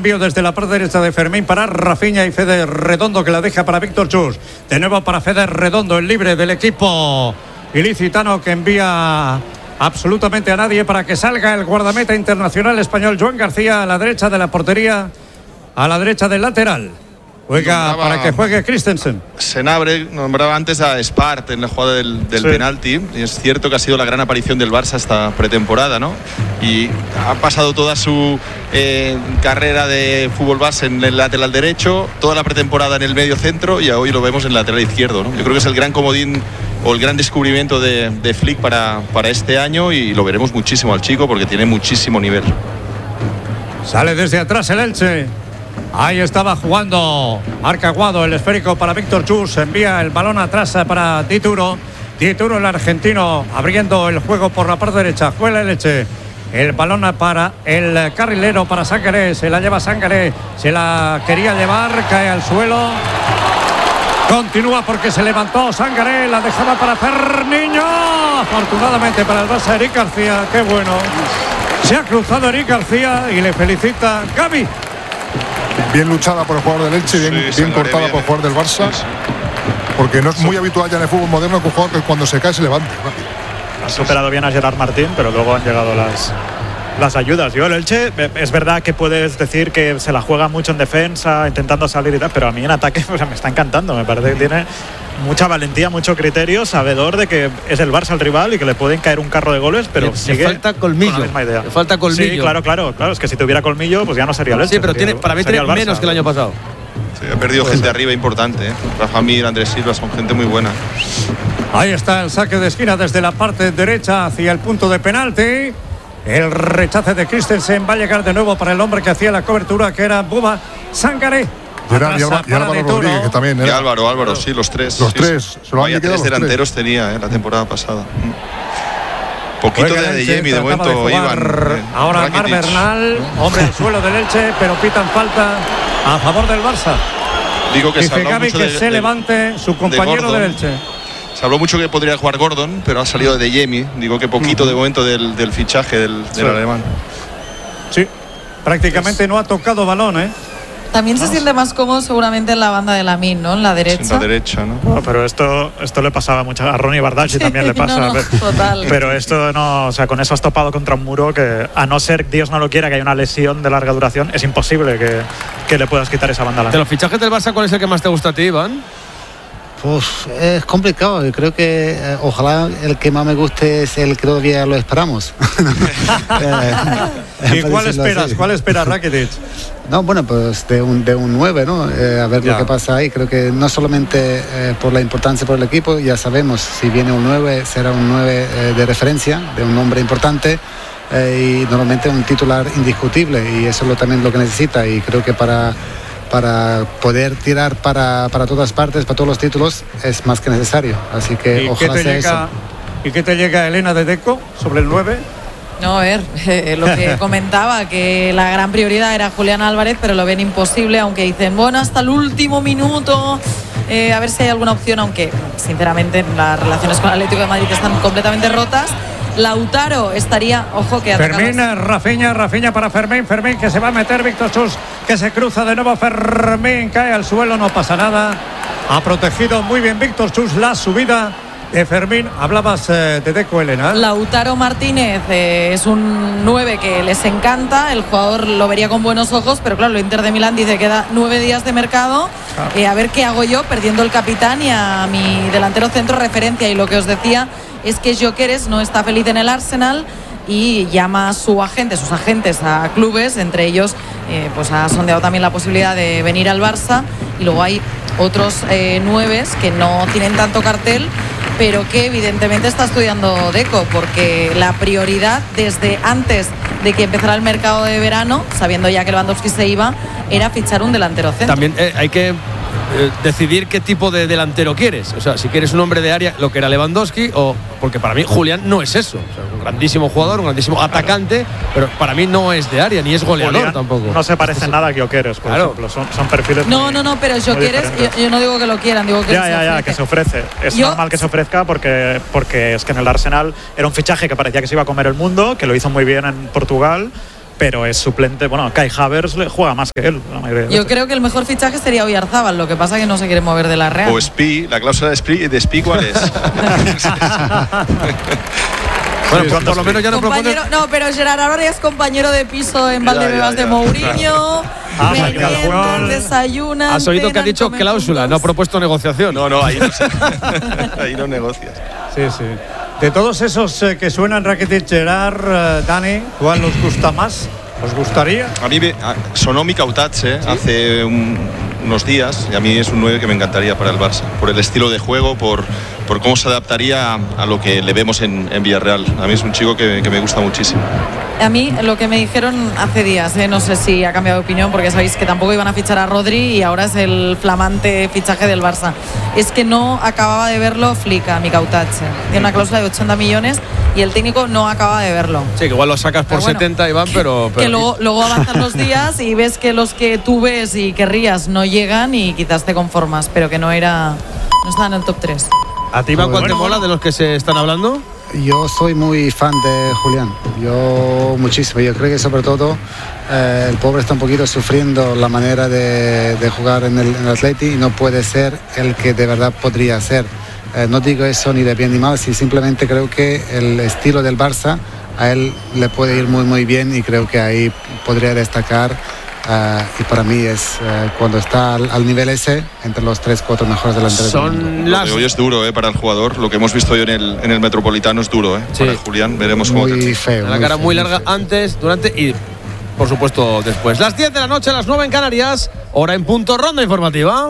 Envío desde la parte derecha de Fermín para Rafinha y Fede Redondo, que la deja para Víctor Chus. De nuevo para Fede Redondo, el libre del equipo ilicitano, que envía absolutamente a nadie para que salga el guardameta internacional español Joan García a la derecha de la portería, a la derecha del lateral. Juega para que juegue Christensen. Senabre nombraba antes a Spart en la jugada del penalti, y es cierto que ha sido la gran aparición del Barça esta pretemporada, ¿no? Y ha pasado toda su carrera de fútbol base en el lateral derecho, toda la pretemporada en el medio centro, y hoy lo vemos en el lateral izquierdo, ¿no? Yo creo que es el gran comodín o el gran descubrimiento de Flick para este año, y lo veremos muchísimo al chico porque tiene muchísimo nivel. Sale desde atrás el Elche. Ahí estaba jugando Marc Aguado, el esférico para Víctor Chus. Envía el balón atrás para Dituro. Dituro, el argentino, abriendo el juego por la parte derecha. Juega el Elche. El balón para el carrilero, para Sangaré. Se la lleva Sangaré. Se la quería llevar, cae al suelo. Continúa porque se levantó Sangaré. La dejaba para Ferniño. Afortunadamente para el Barça, Eric García. Qué bueno. Se ha cruzado Eric García y le felicita Gaby. Bien luchada por el jugador del Elche, bien cortada por el jugador del Barça, porque no es muy habitual ya en el fútbol moderno que un jugador que cuando se cae se levante. Ha superado bien a Gerard Martín, pero luego han llegado las ayudas. Yo el Elche, es verdad que puedes decir que se la juega mucho en defensa, intentando salir y tal, pero a mí en ataque, o sea, me está encantando. Me parece que tiene mucha valentía, mucho criterio, sabedor de que es el Barça el rival y que le pueden caer un carro de goles, pero le falta colmillo. Con la misma idea. Le falta colmillo. Sí, claro, es que si tuviera colmillo, pues ya no sería el Elche. Sí, pero para mí tiene menos que el año pasado. Sí, ha perdido gente arriba importante, ¿eh? Rafa Mir, Andrés Silva, son gente muy buena. Ahí está el saque de esquina desde la parte derecha hacia el punto de penalti. El rechace de Christensen va a llegar de nuevo para el hombre que hacía la cobertura, que era Bouba Sangaré. Y Álvaro Rodríguez, que también era. Y Álvaro, sí, los tres. Los tres. Vaya, tres delanteros tenía la temporada pasada. Poquito de Jamie de momento, Iván. Ahora Mar Bernal, hombre al suelo del Elche, pero pitan falta a favor del Barça. Digo que dice Gaby que se levante su compañero del Elche. Se habló mucho que podría jugar Gordon, pero ha salido de Jamie. Digo que poquito de momento del fichaje del alemán. Sí, prácticamente no ha tocado balón, ¿eh? También se siente más cómodo seguramente en la banda de Lamine, ¿no? En la derecha. En la derecha, ¿no? No, pero esto le pasaba mucho a Ronnie Bardacci, también le pasa. Total. Pero esto no, o sea, con eso has topado contra un muro que, a no ser, Dios no lo quiera, que haya una lesión de larga duración, es imposible que le puedas quitar esa banda. De los fichajes del Barça, ¿cuál es el que más te gusta a ti, Iván? Pues es complicado. Yo creo que ojalá el que más me guste es el que todavía lo esperamos. ¿Y cuál esperas? ¿Cuál esperas, Rakitic? No, bueno, pues de un 9, ¿no? A ver lo que pasa ahí. Creo que no solamente por la importancia por el equipo, ya sabemos, si viene un 9, será un 9 de referencia, de un hombre importante, y normalmente un titular indiscutible, y eso es también lo que necesita, y creo que para poder tirar para todas partes, para todos los títulos, es más que necesario. Así que ojalá sea eso. ¿Y qué te llega, Elena, de Deco sobre el 9? No, a ver, lo que comentaba, que la gran prioridad era Julián Álvarez, pero lo ven imposible, aunque dicen, bueno, hasta el último minuto, a ver si hay alguna opción, aunque sinceramente las relaciones con el Atlético de Madrid están completamente rotas. Lautaro estaría, ojo que Fermín, Rafinha para Fermín que se va a meter, Víctor Chus, que se cruza de nuevo, Fermín cae al suelo, no pasa nada, ha protegido muy bien Víctor Chus la subida de Fermín. Hablabas de Deco, Elena. Lautaro Martínez es un 9 que les encanta, el jugador lo vería con buenos ojos, pero claro, el Inter de Milán dice que queda 9 días de mercado, a ver qué hago yo perdiendo el capitán y a mi delantero centro referencia, y lo que os decía es que Gyökeres no está feliz en el Arsenal y llama a sus agentes a clubes, entre ellos pues ha sondeado también la posibilidad de venir al Barça, y luego hay otros 9 que no tienen tanto cartel, pero que evidentemente está estudiando Deco, porque la prioridad desde antes de que empezara el mercado de verano, sabiendo ya que Lewandowski se iba, era fichar un delantero centro. También hay que decidir qué tipo de delantero quieres. O sea, si quieres un hombre de área, lo que era Lewandowski, o porque para mí Julián no es eso. O sea, un grandísimo jugador, un grandísimo atacante, pero para mí no es de área, ni es goleador Julián tampo. No se parece nada a Gyökeres, por ejemplo. Son perfiles No, pero Gyökeres, yo no digo que lo quieran, digo que que se ofrece. Es normal que se ofrezca porque es que en el Arsenal era un fichaje que parecía que se iba a comer el mundo, que lo hizo muy bien en Portugal, pero es suplente. Bueno, Kai Havertz le juega más que él. Yo creo que el mejor fichaje sería Oyarzábal, lo que pasa que no se quiere mover de la Real. O Spi, la cláusula de Spi, ¿cuál es? Bueno, pues por lo menos ya no propone. No, pero Gerard ahora es compañero de piso en Valdebebas de Mourinho. Desayunan. Has oído que ha dicho cláusula, no ha propuesto negociación. No, ahí no sé. Ahí no negocias. Sí. De todos esos que suenan, Rakitic, Gerard, Dani, ¿cuál os gusta más? ¿Os gustaría? A mí sonó Mikautatze hace unos días, y a mí es un 9 que me encantaría para el Barça, por el estilo de juego, por cómo se adaptaría a lo que le vemos en Villarreal. A mí es un chico que me gusta muchísimo. A mí lo que me dijeron hace días, no sé si ha cambiado de opinión, porque sabéis que tampoco iban a fichar a Rodri y ahora es el flamante fichaje del Barça, es que no acababa de verlo Flick a Mikautatze. Tiene una cláusula de 80 millones y el técnico no acaba de verlo. Sí, que igual lo sacas por 70, Iván, pero que luego avanzan los días y ves que los que tú ves y querrías no llegan y quizás te conformas, pero que no estaba en el top 3. ¿A ti, Iván, cuál te mola de los que se están hablando? Yo soy muy fan de Julián, yo muchísimo. Yo creo que sobre todo el pobre está un poquito sufriendo la manera de jugar en el Atleti y no puede ser el que de verdad podría ser. No digo eso ni de bien ni mal, sino simplemente creo que el estilo del Barça a él le puede ir muy muy bien y creo que ahí podría destacar. Y para mí es cuando está al nivel ese, entre los 3-4 mejores delanteros del mundo. Lo de hoy es duro para el jugador. Lo que hemos visto hoy en el Metropolitano es duro. Sí. Para Julián, veremos cómo muy feo. La cara muy larga antes, durante y por supuesto después. Las 10 de la noche, las 9 en Canarias, hora en punto, ronda informativa.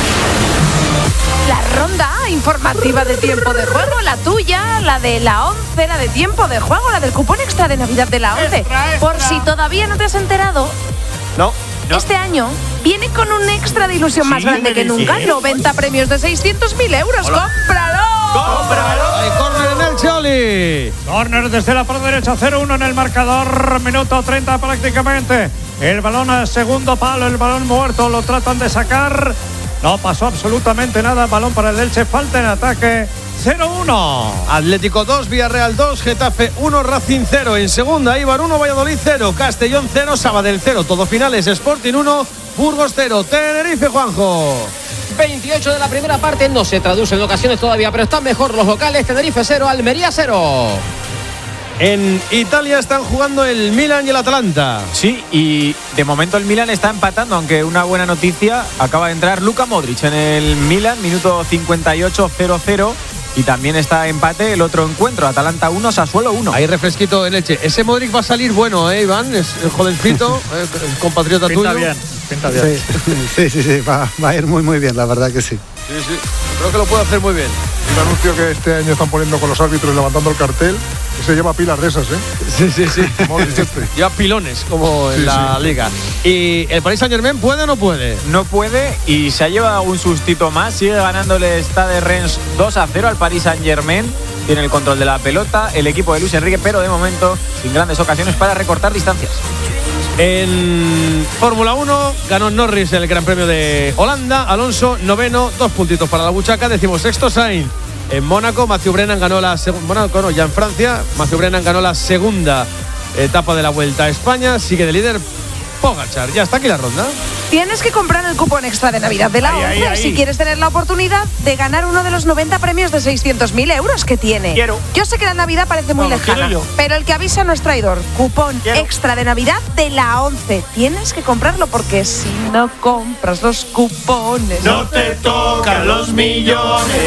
La ronda informativa de tiempo de juego, la tuya, la de la 11, la de tiempo de juego, la del cupón extra de Navidad de la 11. Por si todavía no te has enterado. No. Este año viene con un extra de ilusión más grande que nunca. 90 premios de 600.000 euros. ¡Cómpralo! Hay córner en el Choli. Córner desde la parte derecha, 0-1 en el marcador. Minuto 30 prácticamente. El balón al segundo palo, el balón muerto. Lo tratan de sacar. No pasó absolutamente nada. Balón para el Elche. Falta en ataque. 0-1. Atlético 2, Villarreal 2, Getafe 1, Racing 0. En segunda, Eibar 1, Valladolid 0, Castellón 0, Sabadell 0. Todo finales, Sporting 1, Burgos 0. Tenerife, Juanjo. 28 de la primera parte, no se traduce en ocasiones todavía, pero están mejor los locales. Tenerife 0, Almería 0. En Italia están jugando el Milan y el Atalanta. Sí, y de momento el Milan está empatando, aunque una buena noticia, acaba de entrar Luka Modric en el Milan, minuto 58, 0-0. Y también está empate el otro encuentro, Atalanta 1, Sassuolo 1. Hay refresquito en Elche. Ese Modric va a salir bueno, Iván, es el jovencito, el compatriota tuyo. Pinta bien. Sí, va a ir muy muy bien, la verdad que sí. Sí, creo que lo puede hacer muy bien. Un anuncio que este año están poniendo con los árbitros levantando el cartel, que se llama pilas de esas, ¿eh? Sí. Lleva pilones, como en la Liga. ¿Y el Paris Saint-Germain puede o no puede? No puede y se ha llevado un sustito más. Sigue ganándole el Stade Reims 2-0 al Paris Saint-Germain. Tiene el control de la pelota el equipo de Luis Enrique, pero de momento sin grandes ocasiones para recortar distancias. En Fórmula 1 ganó Norris el Gran Premio de Holanda. Alonso, noveno, 2 puntitos para la buchaca. 16º Sainz. En Mónaco, Mathieu Brennan ganó la segunda. Ya en Francia, Mathieu Brennan ganó la segunda etapa de la Vuelta a España. Sigue de líder Pogačar. Ya está aquí la ronda. Tienes que comprar el cupón extra de Navidad de la 11 si quieres tener la oportunidad de ganar uno de los 90 premios de 600.000 euros que tiene. Yo sé que la Navidad parece muy lejana, pero el que avisa no es traidor. Cupón extra de Navidad de la 11. Tienes que comprarlo porque si no compras los cupones, no te tocan los millones.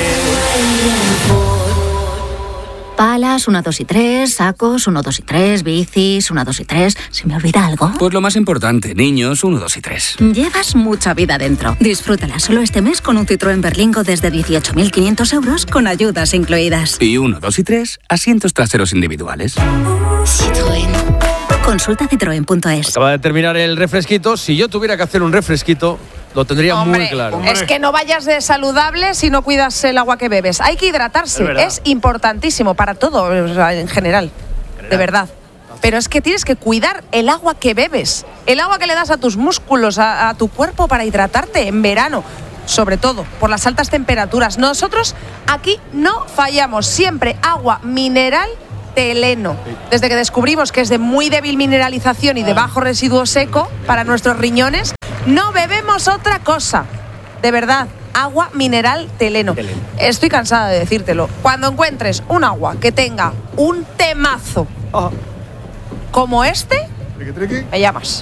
Palas, 1, 2 y 3, sacos, 1, 2 y 3, bicis, 1, 2 y 3. ¿Se me olvida algo? Pues lo más importante, niños, 1, 2 y 3. Llevas mucha vida dentro. Disfrútala solo este mes con un Citroën Berlingo desde 18.500 euros con ayudas incluidas. Y 1, 2 y 3, asientos traseros individuales. Citroën. Consulta citroen.es. Acaba de terminar el refresquito. Si yo tuviera que hacer un refresquito, lo tendría muy claro. Es que no vayas de saludable si no cuidas el agua que bebes. Hay que hidratarse, es importantísimo para todo, en general, de verdad. Pero es que tienes que cuidar el agua que bebes, el agua que le das a tus músculos, a tu cuerpo para hidratarte en verano, sobre todo por las altas temperaturas. Nosotros aquí no fallamos, siempre agua mineral Teleno. Desde que descubrimos que es de muy débil mineralización y de bajo residuo seco para nuestros riñones, no bebemos otra cosa. De verdad, agua mineral Teleno. Estoy cansada de decírtelo. Cuando encuentres un agua que tenga un temazo como este, me llamas.